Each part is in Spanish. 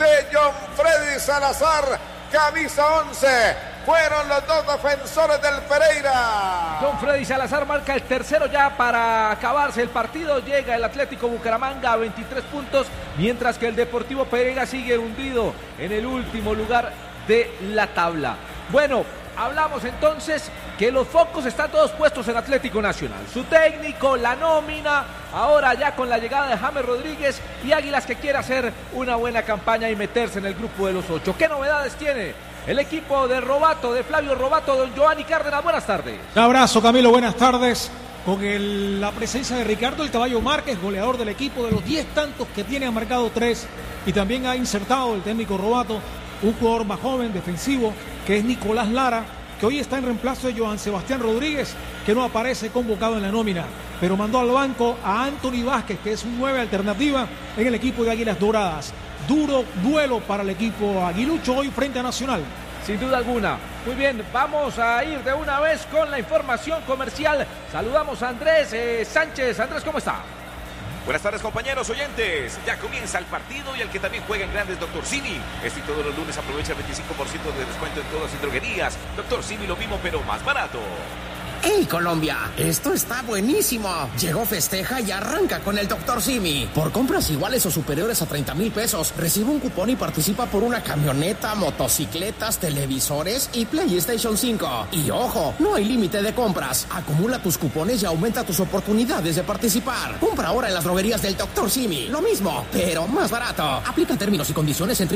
de John Freddy Salazar, camisa 11. Fueron los dos defensores del Pereira. John Freddy Salazar marca el tercero ya para acabarse el partido. Llega el Atlético Bucaramanga a 23 puntos, mientras que el Deportivo Pereira sigue hundido en el último lugar de la tabla. Bueno, hablamos entonces que los focos están todos puestos en Atlético Nacional. Su técnico, la nómina, ahora ya con la llegada de James Rodríguez y Águilas, que quiere hacer una buena campaña y meterse en el grupo de los 8. ¿Qué novedades tiene el equipo de Robato, de Flavio Robato? Don Giovanni Cárdenas, buenas tardes. Un abrazo, Camilo, buenas tardes. Con la presencia de Ricardo el Caballo Márquez, goleador del equipo, de los 10 tantos que tiene, ha marcado 3. Y también ha insertado el técnico Robato un jugador más joven, defensivo, que es Nicolás Lara, que hoy está en reemplazo de Johan Sebastián Rodríguez, que no aparece convocado en la nómina, pero mandó al banco a Anthony Vázquez, que es un 9 alternativa en el equipo de Águilas Doradas. Duro duelo para el equipo aguilucho hoy frente a Nacional. Sin duda alguna. Muy bien, vamos a ir de una vez con la información comercial. Saludamos a Andrés Sánchez. Andrés, ¿cómo está? Buenas tardes, compañeros oyentes. Ya comienza el partido y el que también juega en grandes, Dr. Simi. Este y todos los lunes aprovecha el 25% de descuento en todas las droguerías. Dr. Simi, lo mismo pero más barato. ¡Hey, Colombia! Esto está buenísimo. Llegó Festeja y arranca con el Dr. Simi. Por compras iguales o superiores a 30,000 pesos, recibe un cupón y participa por una camioneta, motocicletas, televisores y PlayStation 5. Y ojo, no hay límite de compras. Acumula tus cupones y aumenta tus oportunidades de participar. Compra ahora en las droguerías del Dr. Simi. Lo mismo, pero más barato. Aplican términos y condiciones en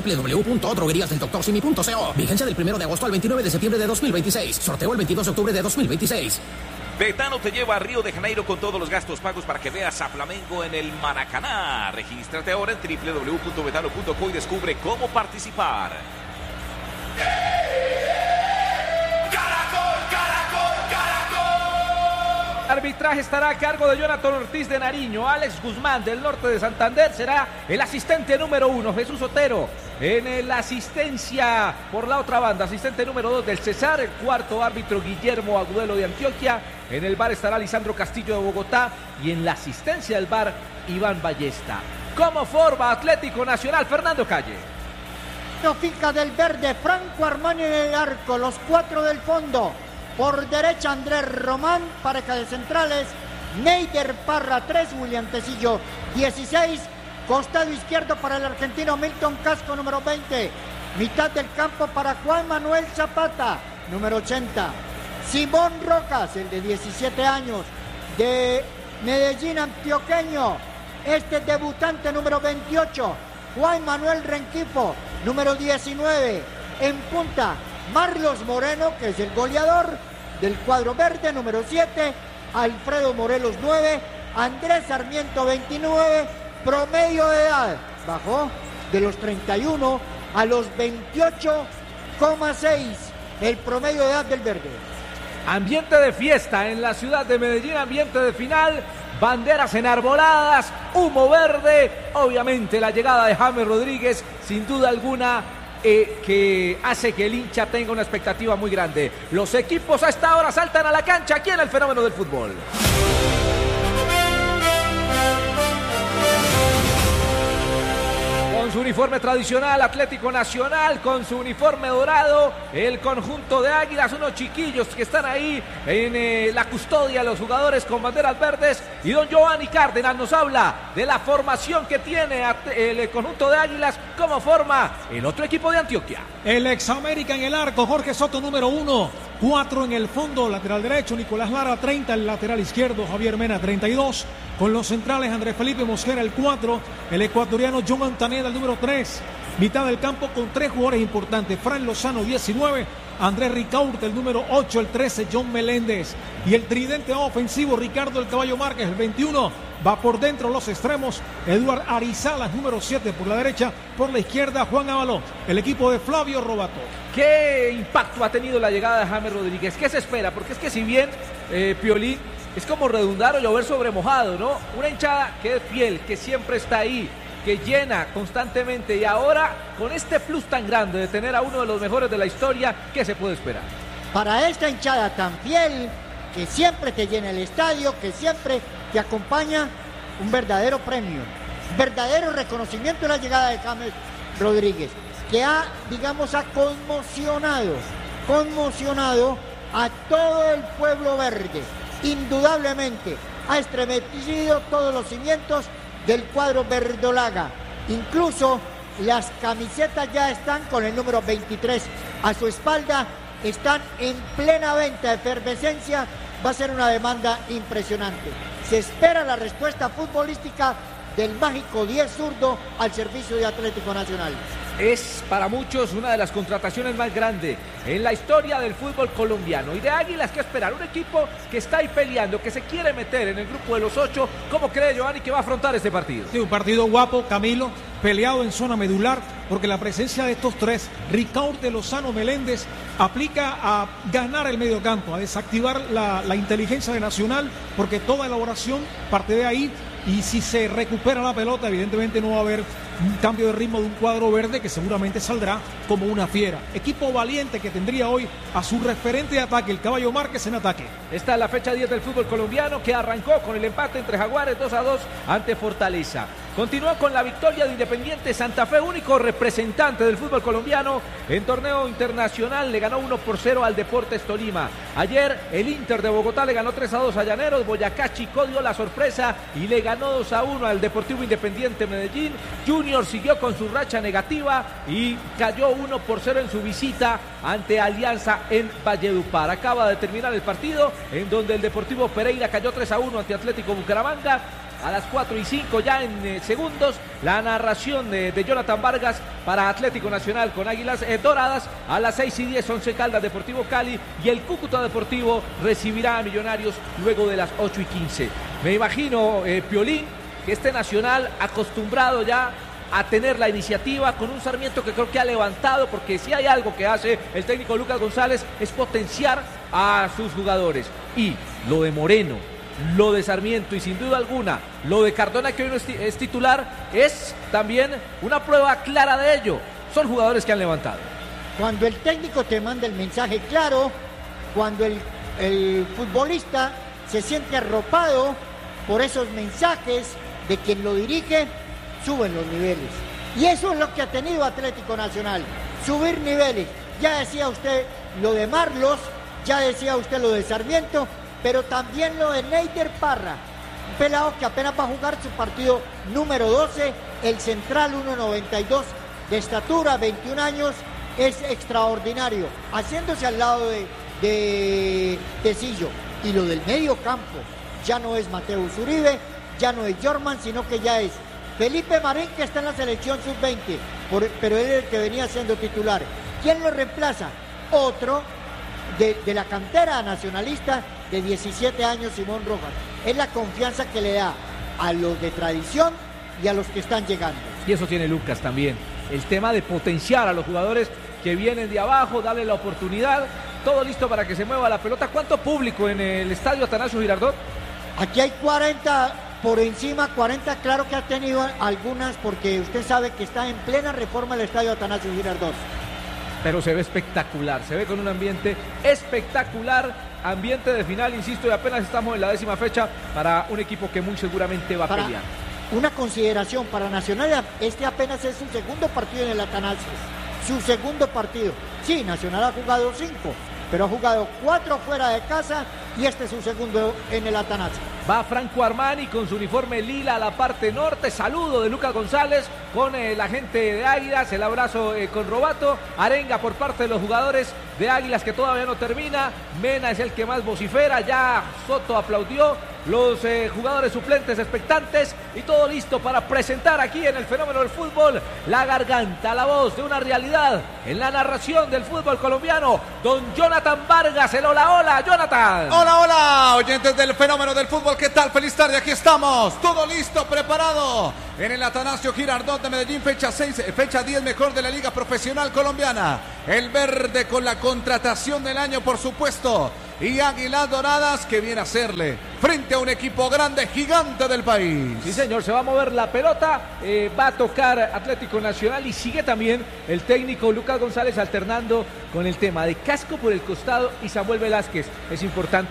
www.drogueríasdeldrsimi.co. Vigencia del 1 de agosto al 29 de septiembre de 2026. Sorteo el 22 de octubre de 2026. Betano te lleva a Río de Janeiro con todos los gastos pagos para que veas a Flamengo en el Maracaná. Regístrate ahora en www.betano.co y descubre cómo participar. El arbitraje estará a cargo de Jonathan Ortiz de Nariño. Alex Guzmán del norte de Santander será el asistente número 1. Jesús Otero en la asistencia por la otra banda. Asistente número 2 del Cesar. El cuarto árbitro Guillermo Agudelo de Antioquia. En el VAR estará Lisandro Castillo de Bogotá. Y en la asistencia del VAR, Iván Ballesta. ¿Cómo forma Atlético Nacional? Fernando Calle. Fija del verde, Franco Armani en el arco, los 4 del fondo. Por derecha Andrés Román, pareja de centrales, Neider Parra 3, William Tecillo 16, costado izquierdo para el argentino Milton Casco número 20, mitad del campo para Juan Manuel Zapata número 80, Simón Rocas, el de 17 años, de Medellín antioqueño, este debutante número 28, Juan Manuel Renquifo número 19, en punta Marlos Moreno, que es el goleador del cuadro verde, número 7, Alfredo Morelos 9, Andrés Sarmiento 29, promedio de edad bajó de los 31 a los 28,6, el promedio de edad del verde. Ambiente de fiesta en la ciudad de Medellín, ambiente de final, banderas enarboladas, humo verde, obviamente la llegada de James Rodríguez, sin duda alguna, que hace que el hincha tenga una expectativa muy grande. Los equipos a esta hora saltan a la cancha aquí en el fenómeno del fútbol. Con su uniforme tradicional, Atlético Nacional, con su uniforme dorado, el conjunto de Águilas, unos chiquillos que están ahí en la custodia de los jugadores con banderas verdes. Y don Giovanni Cárdenas nos habla de la formación que tiene el conjunto de Águilas, cómo forma el otro equipo de Antioquia. El ex América en el arco, Jorge Soto número 1, 4 en el fondo, lateral derecho, Nicolás Lara 30, el lateral izquierdo, Javier Mena 32, con los centrales Andrés Felipe Mosquera el 4, el ecuatoriano John Antaneda el número 3, mitad del campo con 3 jugadores importantes, Fran Lozano 19, Andrés Ricaurte el número 8, el 13 John Meléndez, y el tridente ofensivo Ricardo el Caballo Márquez el 21, va por dentro los extremos, Eduard Arizalas número 7 por la derecha, por la izquierda Juan Avalón, el equipo de Flavio Robato. ¿Qué impacto ha tenido la llegada de James Rodríguez? ¿Qué se espera? Porque es que si bien Piolín es como redundar o llover sobre mojado, ¿no? Una hinchada que es fiel, que siempre está ahí, que llena constantemente, y ahora con este plus tan grande de tener a uno de los mejores de la historia, ¿qué se puede esperar? Para esta hinchada tan fiel, que siempre te llena el estadio, que siempre te acompaña, un verdadero premio, verdadero reconocimiento de la llegada de James Rodríguez, que ha conmocionado a todo el pueblo verde. Indudablemente ha estremecido todos los cimientos del cuadro verdolaga. Incluso las camisetas ya están con el número 23 a su espalda, están en plena venta, efervescencia. Va a ser una demanda impresionante. Se espera la respuesta futbolística del mágico 10 zurdo al servicio de Atlético Nacional. Es para muchos una de las contrataciones más grandes en la historia del fútbol colombiano. Y de Águilas, ¿qué esperar? Un equipo que está ahí peleando, que se quiere meter en el grupo de los 8. ¿Cómo cree Giovanni que va a afrontar este partido? Sí, un partido guapo, Camilo, peleado en zona medular, porque la presencia de estos tres, Ricaurte, Lozano, Meléndez, aplica a ganar el mediocampo, a desactivar la inteligencia de Nacional, porque toda elaboración parte de ahí. Y si se recupera la pelota, evidentemente no va a haber un cambio de ritmo de un cuadro verde que seguramente saldrá como una fiera. Equipo valiente que tendría hoy a su referente de ataque, el Caballo Márquez, en ataque. Esta es la fecha 10 del fútbol colombiano, que arrancó con el empate entre Jaguares 2-2 ante Fortaleza. Continuó con la victoria de Independiente Santa Fe, único representante del fútbol colombiano en torneo internacional. Le ganó 1-0 al Deportes Tolima. Ayer el Inter de Bogotá le ganó 3-2 a Llaneros. Boyacá Chicó dio la sorpresa y le ganó 2-1 al Deportivo Independiente Medellín. Junior siguió con su racha negativa y cayó 1-0 en su visita ante Alianza en Valledupar. Acaba de terminar el partido en donde el Deportivo Pereira cayó 3-1 ante Atlético Bucaramanga. A las 4:05 ya en segundos, la narración de Jonathan Vargas para Atlético Nacional con Águilas Doradas. A las 6:10, Once Caldas Deportivo Cali, y el Cúcuta Deportivo recibirá a Millonarios luego de las 8:15. Me imagino, Piolín, que este Nacional acostumbrado ya a tener la iniciativa con un Sarmiento que creo que ha levantado, porque si hay algo que hace el técnico Lucas González es potenciar a sus jugadores. Y lo de Moreno, lo de Sarmiento y sin duda alguna lo de Cardona, que hoy no es titular, es también una prueba clara de ello. Son jugadores que han levantado. Cuando el técnico te manda el mensaje claro, cuando el futbolista se siente arropado por esos mensajes de quien lo dirige, suben los niveles. Y eso es lo que ha tenido Atlético Nacional, subir niveles. Ya decía usted lo de Marlos, ya decía usted lo de Sarmiento, pero también lo de Neider Parra, un pelado que apenas va a jugar su partido número 12, el central 1.92 de estatura, 21 años, es extraordinario, haciéndose al lado de Tecillo. Y lo del medio campo, ya no es Mateus Uribe, ya no es Jorman, sino que ya es Felipe Marín, que está en la selección sub-20, pero él es el que venía siendo titular. ¿Quién lo reemplaza? Otro de la cantera nacionalista de 17 años, Simón Rojas. Es la confianza que le da a los de tradición y a los que están llegando. Y eso tiene Lucas también, el tema de potenciar a los jugadores que vienen de abajo, darle la oportunidad, todo listo para que se mueva la pelota. ¿Cuánto público en el estadio Atanasio Girardot? Aquí hay 40 por encima, 40, claro que ha tenido algunas, porque usted sabe que está en plena reforma el estadio Atanasio Girardot. Pero se ve espectacular, se ve con un ambiente espectacular, ambiente de final, insisto, y apenas estamos en la 10ª fecha para un equipo que muy seguramente va a pelear. Una consideración para Nacional, este apenas es su segundo partido en el Atanasio, su segundo partido. Sí, Nacional ha jugado 5, pero ha jugado 4 fuera de casa y este es su segundo en el Atanasio. Va Franco Armani con su uniforme lila a la parte norte. Saludo de Lucas González con la gente de Águilas. El abrazo con Robato. Arenga por parte de los jugadores de Águilas, que todavía no termina. Mena es el que más vocifera. Ya Soto aplaudió. Los jugadores suplentes expectantes y todo listo para presentar aquí en el fenómeno del fútbol la garganta, la voz de una realidad en la narración del fútbol colombiano. Don Jonathan Vargas, el hola, hola, Jonathan. Hola, hola, oyentes del fenómeno del fútbol, ¿qué tal? Feliz tarde, aquí estamos, todo listo, preparado en el Atanasio Girardot de Medellín, fecha 10 mejor de la Liga Profesional Colombiana. El verde con la contratación del año, por supuesto, y Águilas Doradas que viene a hacerle frente a un equipo grande, gigante del país. Sí, señor, se va a mover la pelota, va a tocar Atlético Nacional y sigue también el técnico Lucas González alternando con el tema de Casco por el costado y Samuel Velázquez. Es importante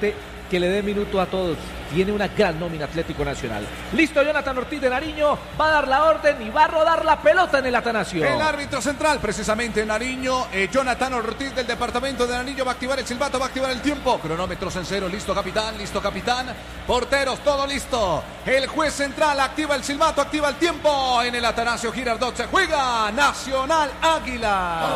que le dé minuto a todos. Tiene una gran nómina Atlético Nacional. Listo, Jonathan Ortiz de Nariño va a dar la orden y va a rodar la pelota en el Atanasio. El árbitro central, precisamente en Nariño, Jonathan Ortiz del departamento de Nariño va a activar el silbato, va a activar el tiempo. Cronómetros en cero, listo capitán, listo capitán. Porteros, todo listo. El juez central activa el silbato, activa el tiempo. En el Atanasio Girardot se juega Nacional Águila.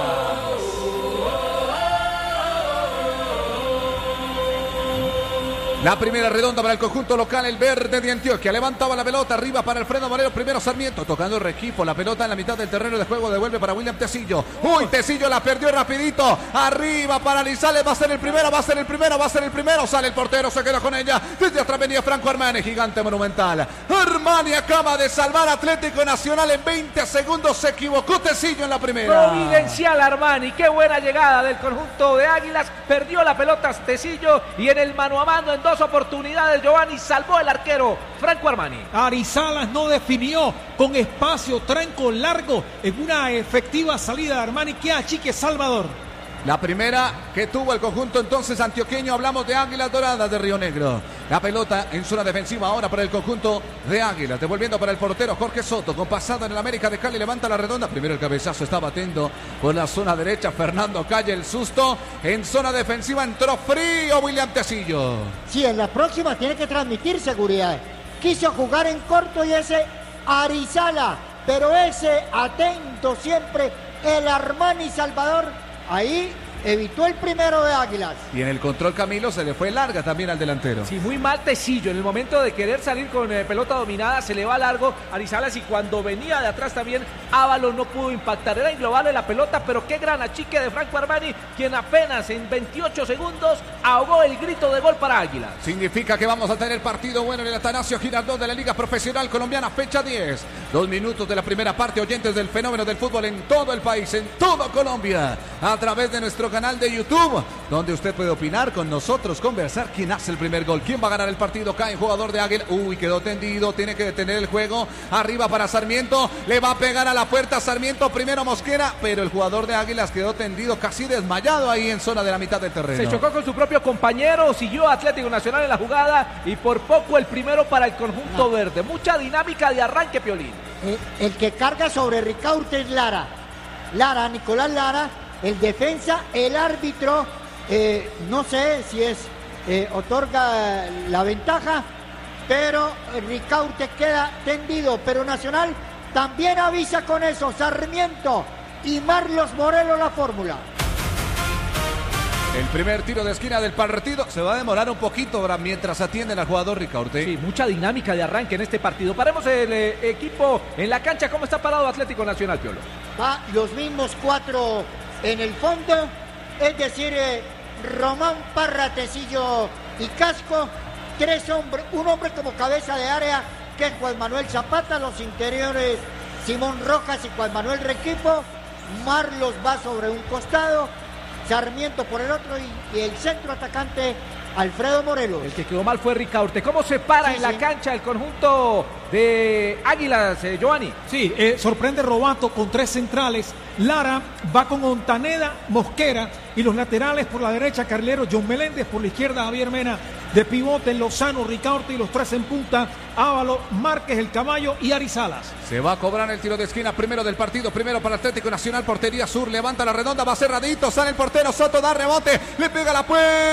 La primera redonda para el conjunto local, el verde de Antioquia. Levantaba la pelota arriba para Alfredo Moreno. Primero Sarmiento tocando el requipo. La pelota en la mitad del terreno de juego. Devuelve para William Tecillo. Uy, Tecillo la perdió rapidito. Arriba para Arizales. Va a ser el primero, va a ser el primero, va a ser el primero. Sale el portero, se queda con ella. Desde atrás venía Franco Armani, gigante monumental. Armani acaba de salvar a Atlético Nacional en 20 segundos. Se equivocó Tecillo en la primera. Providencial Armani. Qué buena llegada del conjunto de Águilas. Perdió la pelota Tecillo y en el mano a mano en dos oportunidades Giovanni salvó el arquero Franco Armani. Arizalas no definió con espacio, tranco largo en una efectiva salida de Armani que achique Salvador. La primera que tuvo el conjunto entonces antioqueño, hablamos de Águilas Doradas de Río Negro. La pelota en zona defensiva ahora para el conjunto de Águilas, devolviendo para el portero Jorge Soto, con pasada en el América de Cali, levanta la redonda, primero el cabezazo, estaba atento por la zona derecha, Fernando Calle, el susto, en zona defensiva entró frío William Tecillo. Sí, en la próxima tiene que transmitir seguridad. Quiso jugar en corto y ese Arizala, pero ese atento siempre, el Armani Salvador. Ahí evitó el primero de Águilas. Y en el control Camilo se le fue larga también al delantero. Sí, muy mal Tecillo. En el momento de querer salir con pelota dominada se le va largo a Arizales y cuando venía de atrás también Ábalos no pudo impactar. Era inglobarle la pelota, pero qué gran achique de Franco Armani, quien apenas en 28 segundos ahogó el grito de gol para Águilas. Significa que vamos a tener partido bueno en el Atanasio Girardot de la Liga Profesional Colombiana, fecha 10. 2 minutos de la primera parte, oyentes del fenómeno del fútbol en todo el país, en toda Colombia, a través de nuestro canal de YouTube, donde usted puede opinar con nosotros, conversar quién hace el primer gol, quién va a ganar el partido. Cae jugador de Águila, uy, quedó tendido, tiene que detener el juego, arriba para Sarmiento, le va a pegar a la puerta Sarmiento, primero Mosquera, pero el jugador de Águilas quedó tendido, casi desmayado ahí en zona de la mitad del terreno. Se chocó con su propio compañero, siguió Atlético Nacional en la jugada y por poco el primero para el conjunto verde. Mucha dinámica de arranque, Piolín. El que carga sobre Ricaurte es Lara, Nicolás Lara. El defensa, el árbitro, no sé si otorga la ventaja, pero Ricaurte queda tendido, pero Nacional también avisa con eso, Sarmiento y Marlos Morelos la fórmula. El primer tiro de esquina del partido se va a demorar un poquito mientras atienden al jugador Ricaurte. Sí, mucha dinámica de arranque en este partido. Paremos el equipo en la cancha. ¿Cómo está parado Atlético Nacional, Piolo? Va los mismos 4 en el fondo, es decir, Román, Parra, Tecillo y Casco. 3 hombres, un hombre como cabeza de área, que es Juan Manuel Zapata. Los interiores, Simón Rojas y Juan Manuel Requipo. Marlos va sobre un costado, Sarmiento por el otro y el centro atacante Alfredo Morelos. El que quedó mal fue Ricaurte. ¿Cómo se para en la cancha el conjunto de Águilas, Giovanni? Sí, sorprende Robato con 3 centrales. Lara va con Ontaneda, Mosquera y los laterales por la derecha Carlero, John Meléndez, por la izquierda Javier Mena, de pivote Lozano, Ricaurte y los 3 en punta, Ávalo, Márquez, el Caballo y Arizalas. Se va a cobrar el tiro de esquina primero del partido, primero para Atlético Nacional, portería sur, levanta la redonda, va cerradito, sale el portero, Soto da rebote, le pega la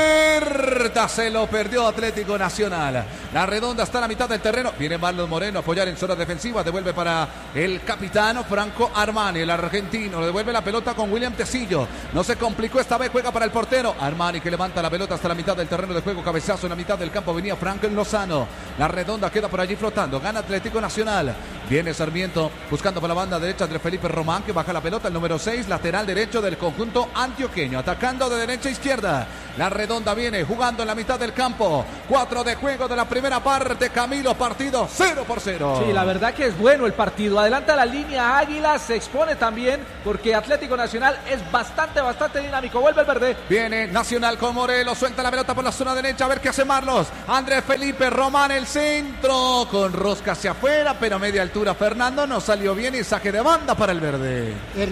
puerta, se lo perdió Atlético Nacional. La redonda está a la mitad del terreno, viene Marlos Moreno a apoyar en zona defensiva, devuelve para el capitano Franco Armani, el argentino, le devuelve la pelota con William Tecillo, no se complicó esta vez, juega para el portero Armani que levanta la pelota hasta la mitad del terreno de juego, cabezazo en la mitad del campo, venía Franco Lozano, la redonda queda por allí flotando, gana Atlético Nacional, viene Sarmiento buscando por la banda derecha Andrés Felipe Román que baja la pelota, el número 6, lateral derecho del conjunto antioqueño, atacando de derecha a izquierda, la redonda viene jugando en la mitad del campo, 4 de juego de la primera parte, Camilo, partido 0-0. Sí, la verdad que es bueno el partido, adelanta la línea Águilas, se expone también porque Atlético Nacional es bastante dinámico, vuelve el verde. Viene Nacional con Morelos, suelta la pelota por la zona derecha, a ver qué hace Marlos, Andrés Felipe Román, el centro, con rosca hacia afuera, pero a media altura Fernando, no salió bien y saque de banda para el verde.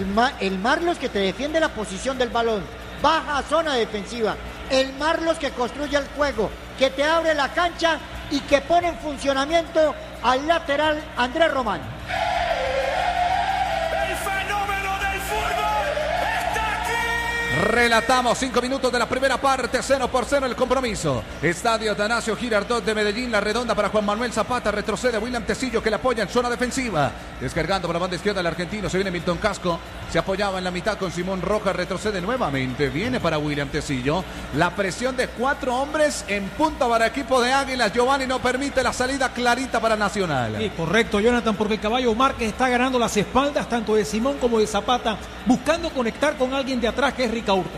El Marlos que te defiende la posición del balón, baja a zona defensiva, el Marlos que construye el juego, que te abre la cancha y que pone en funcionamiento al lateral Andrés Román. El fenómeno del fútbol está aquí. Relatamos 5 minutos de la primera parte, 0-0 el compromiso. Estadio Atanasio Girardot de Medellín, la redonda para Juan Manuel Zapata, retrocede William Tecillo que le apoya en zona defensiva. Descargando por la banda izquierda el argentino, se viene Milton Casco, se apoyaba en la mitad con Simón Rojas, retrocede nuevamente, viene para William Tecillo. La presión de 4 hombres en punta para el equipo de Águilas. Giovanni no permite la salida clarita para Nacional. Sí, correcto, Jonathan, porque el Caballo Márquez está ganando las espaldas tanto de Simón como de Zapata, buscando conectar con alguien de atrás que es Ricaurte.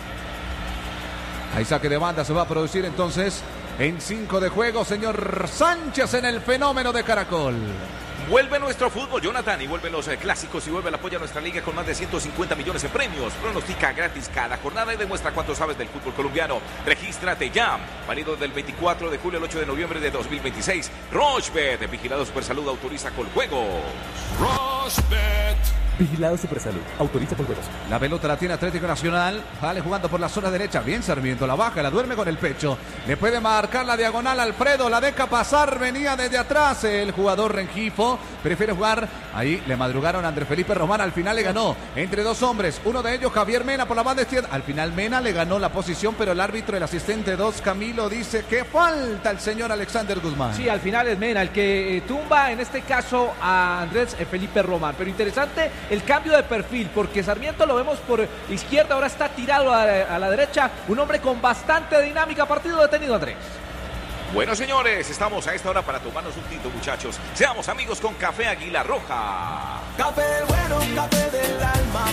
Ahí saque de banda se va a producir entonces en 5 de juego, señor Sánchez en el fenómeno de Caracol. Vuelve nuestro fútbol, Jonathan, y vuelven los clásicos y vuelve el apoyo a nuestra liga con más de 150 millones en premios. Pronostica gratis cada jornada y demuestra cuánto sabes del fútbol colombiano. Regístrate ya. Válido del 24 de julio al 8 de noviembre de 2026. Rochebet, Vigilado Supersalud, autoriza con juegos. Rochebet. Vigilado Supersalud, autoriza con juegos. La pelota la tiene Atlético Nacional, sale jugando por la zona derecha, bien Sarmiento, la baja, la duerme con el pecho, le puede marcar la diagonal Alfredo, la deja pasar, venía desde atrás el jugador Rengifo, prefiere jugar, ahí le madrugaron a Andrés Felipe Román, al final le ganó entre 2 hombres, uno de ellos Javier Mena por la banda izquierda, al final Mena le ganó la posición, pero el árbitro, el asistente 2 Camilo dice que falta el señor Alexander Guzmán. Sí, al final es Mena el que tumba en este caso a Andrés Felipe Román, pero interesante el cambio de perfil, porque Sarmiento lo vemos por izquierda, ahora está tirado a la derecha, un hombre con bastante dinámica. Partido detenido, Andrés. Bueno, señores, estamos a esta hora para tomarnos un tinto, muchachos. Seamos amigos con Café Águila Roja. Café bueno, café del alma.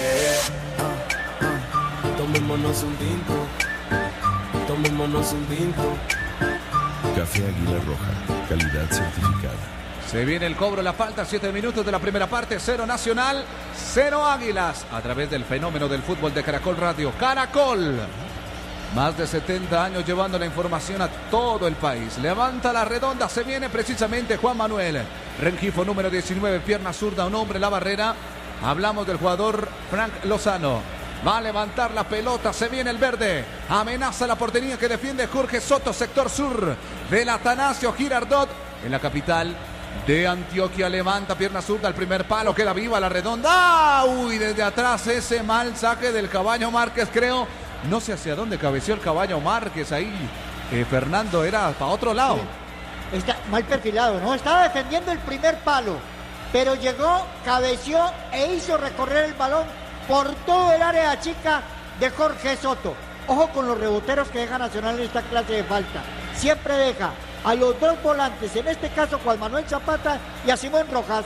Tomémonos un tinto. Tomémonos un tinto. Café Águila Roja, calidad certificada. Se viene el cobro, la falta, 7 minutos de la primera parte, 0 Nacional, 0 Águilas, a través del fenómeno del fútbol de Caracol Radio. Caracol, más de 70 años llevando la información a todo el país. Levanta la redonda, se viene precisamente Juan Manuel Rengifo, número 19, pierna zurda, un hombre en la barrera. Hablamos del jugador Frank Lozano. Va a levantar la pelota, se viene el verde, amenaza la portería que defiende Jorge Soto, sector sur del Atanasio Girardot en la capital de Antioquia. Levanta pierna zurda al primer palo, queda viva la redonda. Uy, desde atrás ese mal saque del Caballo Márquez, creo. No sé hacia dónde cabeció el Caballo Márquez ahí. Fernando, era para otro lado. Sí. Está mal perfilado, ¿no? Estaba defendiendo el primer palo, pero llegó, cabeció e hizo recorrer el balón por todo el área chica de Jorge Soto. Ojo con los reboteros que deja Nacional en esta clase de falta. Siempre deja a los 2 volantes, en este caso Juan Manuel Zapata y a Simón Rojas.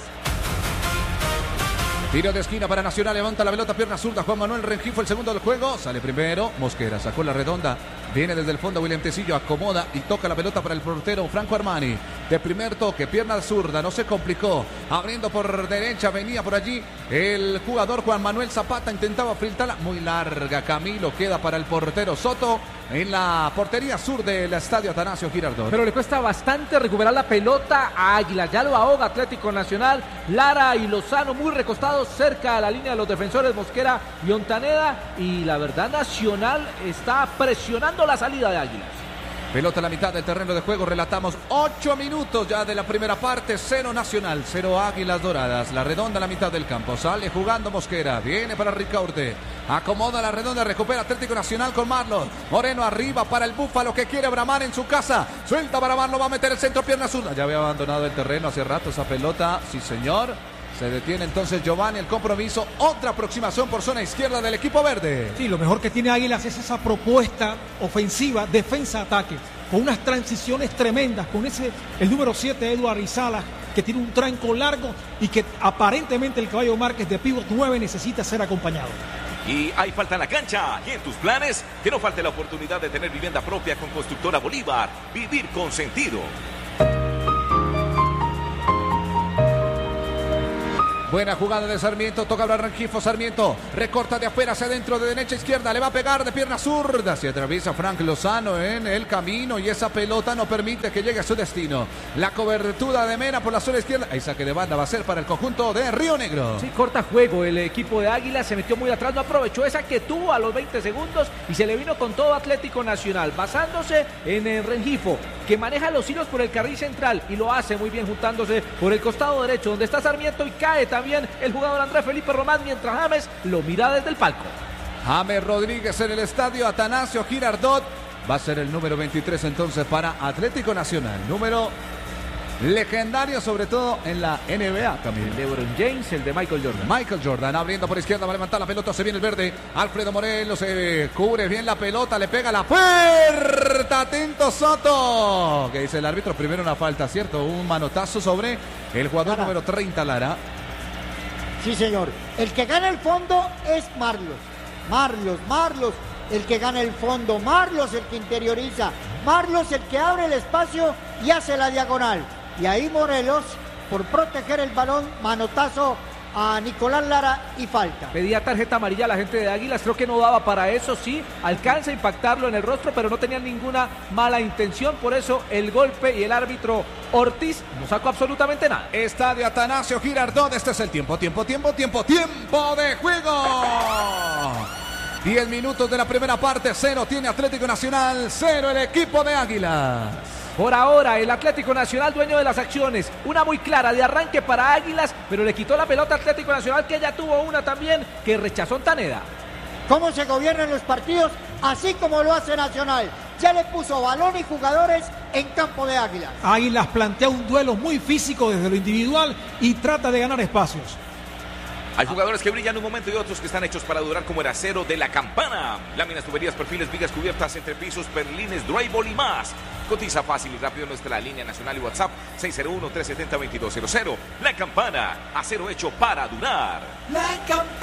Tiro de esquina para Nacional, levanta la pelota, pierna zurda, Juan Manuel Rengifo, el segundo del juego, sale primero, Mosquera sacó la redonda, viene desde el fondo William Tecillo, acomoda y toca la pelota para el portero Franco Armani, de primer toque, pierna zurda, no se complicó, abriendo por derecha, venía por allí el jugador Juan Manuel Zapata, intentaba filtrarla, muy larga, Camilo, queda para el portero Soto, en la portería sur del estadio Atanasio Girardot. Pero le cuesta bastante recuperar la pelota a Águila, ya lo ahoga Atlético Nacional, Lara y Lozano muy recostados cerca a la línea de los defensores Mosquera y Ontaneda, y la verdad Nacional está presionando la salida de Águilas. Pelota a la mitad del terreno de juego, relatamos 8 minutos ya de la primera parte, 0 Nacional, 0 Águilas Doradas, la redonda a la mitad del campo, sale jugando Mosquera, viene para Ricaurte, acomoda la redonda, recupera Atlético Nacional con Marlon, Moreno arriba para el Búfalo que quiere bramar en su casa, suelta para Marlon, va a meter el centro, pierna zurda, ya había abandonado el terreno hace rato esa pelota, sí señor. Se detiene entonces Giovanni el compromiso, otra aproximación por zona izquierda del equipo verde. Sí, lo mejor que tiene Águilas es esa propuesta ofensiva, defensa-ataque, con unas transiciones tremendas, con el número 7 Eduardo Arizala, que tiene un tranco largo y que aparentemente el Caballo Márquez de pívot 9 necesita ser acompañado. Y hay falta en la cancha. Y en tus planes, que no falte la oportunidad de tener vivienda propia con Constructora Bolívar. Vivir con sentido. Buena jugada de Sarmiento, toca hablar Rengifo, Sarmiento recorta de afuera hacia adentro, de derecha a izquierda, le va a pegar de pierna zurda, se atraviesa Frank Lozano en el camino y esa pelota no permite que llegue a su destino. La cobertura de Mena por la zona izquierda, ahí saque de banda va a ser para el conjunto de Río Negro. Sí, corta juego el equipo de Águila, se metió muy atrás, no aprovechó esa que tuvo a los 20 segundos y se le vino con todo Atlético Nacional, basándose en el Rengifo, que maneja los hilos por el carril central y lo hace muy bien juntándose por el costado derecho, donde está Sarmiento y cae también el jugador Andrés Felipe Román, mientras James lo mira desde el palco. James Rodríguez en el estadio Atanasio Girardot, va a ser el número 23 entonces para Atlético Nacional, número legendario sobre todo en la NBA, Camilo. El de LeBron James, el de Michael Jordan. Michael Jordan abriendo por izquierda, va a levantar la pelota, se viene el verde, Alfredo Morelos se cubre bien la pelota, le pega la puerta, atento Soto. ¿Qué dice el árbitro? Primero una falta, ¿cierto? Un manotazo sobre el jugador número 30, Lara. Sí, señor. El que gana el fondo es Marlos. Marlos, el que gana el fondo. Marlos, el que interioriza. Marlos, el que abre el espacio y hace la diagonal. Y ahí Morelos, por proteger el balón, manotazo a Nicolás Lara y falta. Pedía tarjeta amarilla a la gente de Águilas, creo que no daba para eso, sí, alcanza a impactarlo en el rostro, pero no tenían ninguna mala intención, por eso el golpe y el árbitro Ortiz no sacó absolutamente nada. Estadio Atanasio Girardot, este es el tiempo de juego. 10 minutos de la primera parte, 0 tiene Atlético Nacional, 0 el equipo de Águilas. Por ahora, el Atlético Nacional dueño de las acciones. Una muy clara de arranque para Águilas, pero le quitó la pelota a Atlético Nacional, que ya tuvo una también que rechazó Taneda. ¿Cómo se gobiernan los partidos? Así como lo hace Nacional. Ya le puso balón y jugadores en campo de Águilas. Águilas plantea un duelo muy físico desde lo individual y trata de ganar espacios. Hay jugadores que brillan un momento y otros que están hechos para durar, como el acero de La Campana. Láminas, tuberías, perfiles, vigas cubiertas, entrepisos, perlines, drywall y más. Cotiza fácil y rápido en nuestra línea nacional y WhatsApp 601-370-2200. La Campana, acero hecho para durar. La Campana.